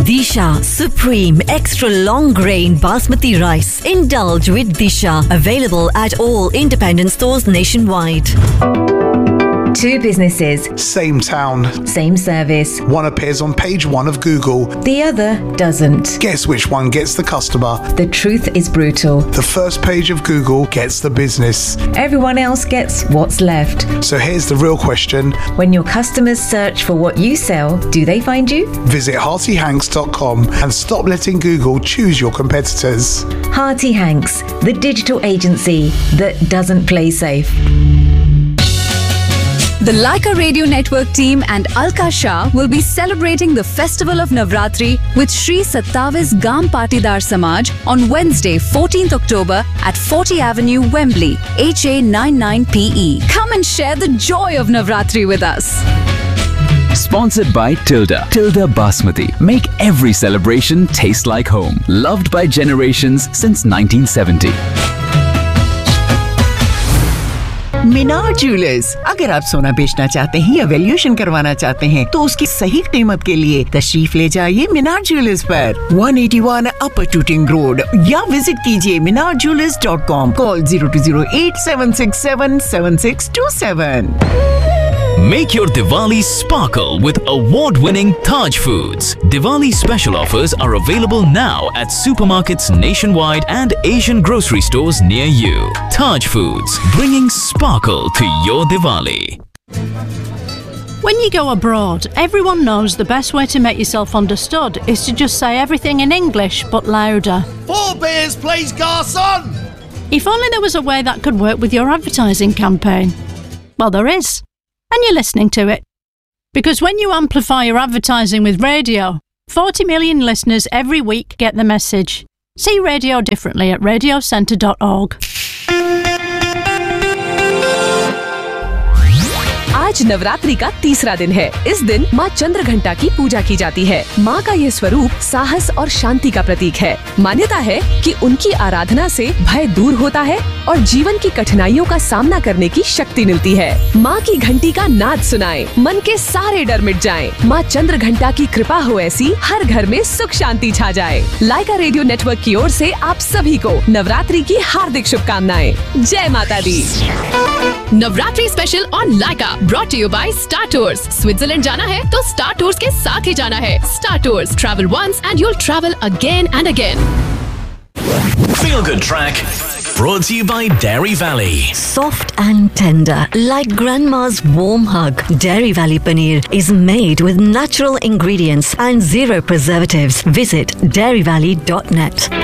Disha Supreme Extra Long Grain Basmati Rice. Indulge with Disha. Available at all independent stores nationwide. Two businesses, same town, same service. One appears on page 1 of Google, The other doesn't. Guess which one gets the customer? The truth is brutal. The first page of Google gets the business. Everyone else gets what's left. So here's the real question. When your customers search for what you sell, do they find you? Visit heartyhanks.com and stop letting Google choose your competitors. Hearty Hanks, the digital agency that doesn't play safe. The Laika Radio Network team and Alka Shah will be celebrating the festival of Navratri with Shri Sattavis Gam Patidar Samaj on Wednesday, 14th October at 40 Avenue, Wembley, HA99PE. Come and share the joy of Navratri with us. Sponsored by Tilda Basmati. Make every celebration taste like home. Loved by generations since 1970. Minar jewellers, अगर आप सोना बेचना चाहते हैं या valuation करवाना चाहते हैं तो उसकी सही कीमत के लिए तशरीफ ले जाइए मीनार ज्वेलर्स पर 181 अपर टूटिंग रोड या विजिट कीजिए minarjewelers.com. Call 020876772627. Make your Diwali sparkle with award-winning Taj Foods. Diwali special offers are available now at supermarkets nationwide and Asian grocery stores near you. Taj Foods, bringing sparkle to your Diwali. When you go abroad, everyone knows the best way to make yourself understood is to just say everything in English but louder. 4 beers, please, garçon! If only there was a way that could work with your advertising campaign. Well, there is. And you're listening to it. Because when you amplify your advertising with radio, 40 million listeners every week get the message. See radio differently at radiocentre.org. आज नवरात्रि का तीसरा दिन है। इस दिन माँ चंद्रघंटा की पूजा की जाती है। माँ का ये स्वरूप साहस और शांति का प्रतीक है। मान्यता है कि उनकी आराधना से भय दूर होता है और जीवन की कठिनाइयों का सामना करने की शक्ति मिलती है। माँ की घंटी का नाद सुनाएं, मन के सारे डर मिट जाएं। माँ चंद्रघंटा की कृपा हो ऐसी, हर घर में सुख शांति छा जाए। लाइका रेडियो नेटवर्क की ओर से आप सभी को नवरात्रि की हार्दिक शुभकामनाएं। जय माता दी। Navratri special on Lyca brought to you by star tours. Switzerland जाना है तो स्टार टूर्स के साथ ही जाना है। Star tours, travel once and you'll travel again and again. Feel Good Track, brought to you by Dairy Valley. Soft and tender, like grandma's warm hug. Dairy Valley Paneer is made with natural ingredients and zero preservatives. Visit dairyvalley.net.